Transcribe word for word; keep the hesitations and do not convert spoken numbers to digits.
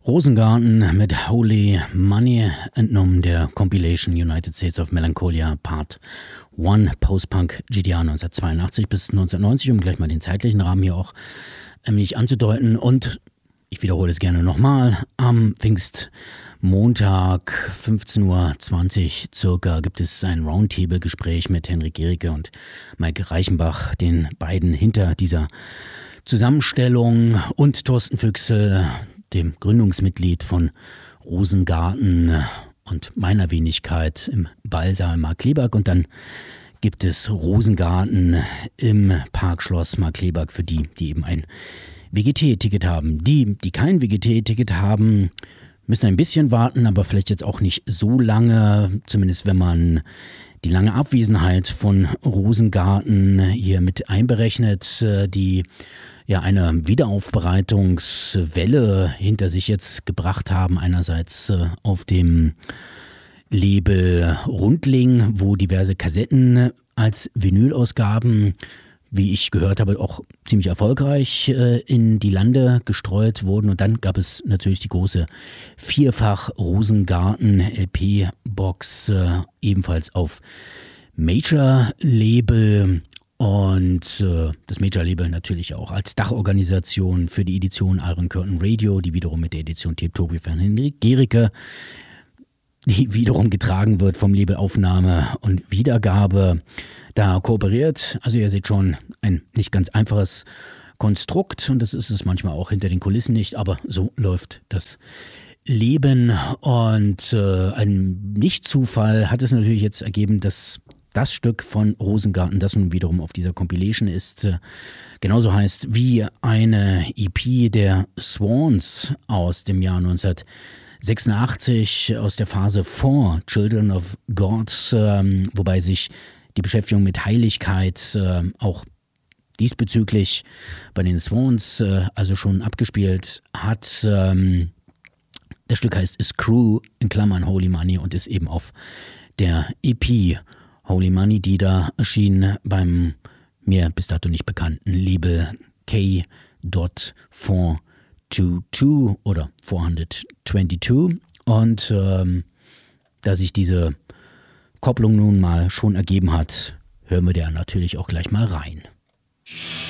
Rosengarten mit Holy Money, entnommen der Compilation United States of Melancholia Part eins, Post-Punk G D R neunzehnhundertzweiundachtzig bis neunzehnhundertneunzig, um gleich mal den zeitlichen Rahmen hier auch ein wenig anzudeuten. Und ich wiederhole es gerne nochmal, am Pfingstmontag fünfzehn Uhr zwanzig circa gibt es ein Roundtable-Gespräch mit Henrik Gericke und Maike Reichenbach, den beiden hinter dieser Zusammenstellung, und Thorsten Füchsel, dem Gründungsmitglied von Rosengarten und meiner Wenigkeit im Ballsaal Markkleeberg. Und dann gibt es Rosengarten im Parkschloss Markkleeberg für die, die eben ein W G T-Ticket haben. Die, die kein W G T-Ticket haben, müssen ein bisschen warten, aber vielleicht jetzt auch nicht so lange, zumindest wenn man die lange Abwesenheit von Rosengarten hier mit einberechnet, die ja eine Wiederaufbereitungswelle hinter sich jetzt gebracht haben. Einerseits auf dem Label Rundling, wo diverse Kassetten als Vinylausgaben, wie ich gehört habe, auch ziemlich erfolgreich äh, in die Lande gestreut wurden. Und dann gab es natürlich die große Vierfach-Rosengarten-L P-Box, äh, ebenfalls auf Major-Label. Und äh, das Major-Label natürlich auch als Dachorganisation für die Edition Iron Curtain Radio, die wiederum mit der Edition Tipptopi von Henrik Gericke, die wiederum getragen wird vom Label Aufnahme und Wiedergabe, da kooperiert. Also ihr seht schon, ein nicht ganz einfaches Konstrukt, und das ist es manchmal auch hinter den Kulissen nicht, aber so läuft das Leben. Und äh, ein Nicht-Zufall hat es natürlich jetzt ergeben, dass das Stück von Rosengarten, das nun wiederum auf dieser Compilation ist, äh, genauso heißt wie eine E P der Swans aus dem Jahr neunzehnhundertsechsundachtzig, aus der Phase vor Children of God, ähm, wobei sich die Beschäftigung mit Heiligkeit äh, auch diesbezüglich bei den Swans äh, also schon abgespielt hat. Ähm, das Stück heißt Screw in Klammern Holy Money und ist eben auf der E P Holy Money, die da erschien beim mir bis dato nicht bekannten Label K vierhundertzweiundzwanzig oder vierhundertzweiundzwanzig. Und ähm, da sich diese Kopplung nun mal schon ergeben hat, hören wir da natürlich auch gleich mal rein.